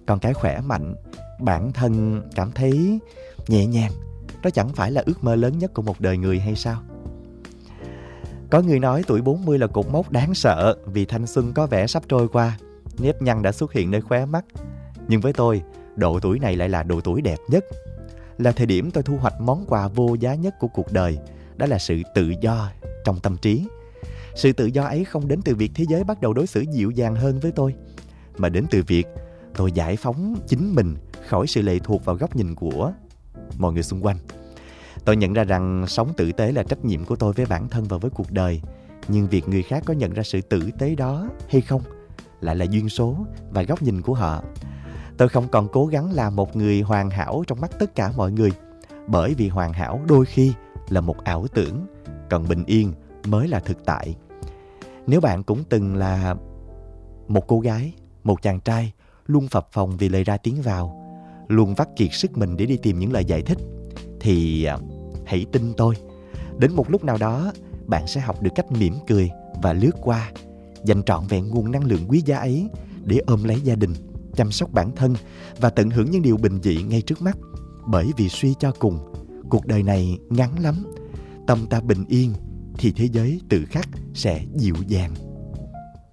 Còn cái khỏe mạnh, bản thân cảm thấy nhẹ nhàng, đó chẳng phải là ước mơ lớn nhất của một đời người hay sao? Có người nói tuổi 40 là cột mốc đáng sợ vì thanh xuân có vẻ sắp trôi qua, nếp nhăn đã xuất hiện nơi khóe mắt. Nhưng với tôi, độ tuổi này lại là độ tuổi đẹp nhất, là thời điểm tôi thu hoạch món quà vô giá nhất của cuộc đời, đó là sự tự do trong tâm trí. Sự tự do ấy không đến từ việc thế giới bắt đầu đối xử dịu dàng hơn với tôi, mà đến từ việc tôi giải phóng chính mình khỏi sự lệ thuộc vào góc nhìn của mọi người xung quanh. Tôi nhận ra rằng sống tử tế là trách nhiệm của tôi với bản thân và với cuộc đời. Nhưng việc người khác có nhận ra sự tử tế đó hay không lại là duyên số và góc nhìn của họ. Tôi không còn cố gắng làm một người hoàn hảo trong mắt tất cả mọi người, bởi vì hoàn hảo đôi khi là một ảo tưởng, còn bình yên mới là thực tại. Nếu bạn cũng từng là một cô gái, một chàng trai luôn phập phồng vì lời ra tiếng vào, luôn vắt kiệt sức mình để đi tìm những lời giải thích, thì hãy tin tôi, đến một lúc nào đó bạn sẽ học được cách mỉm cười và lướt qua, dành trọn vẹn nguồn năng lượng quý giá ấy để ôm lấy gia đình, chăm sóc bản thân và tận hưởng những điều bình dị ngay trước mắt. Bởi vì suy cho cùng, cuộc đời này ngắn lắm, tâm ta bình yên thì thế giới tự khắc sẽ dịu dàng.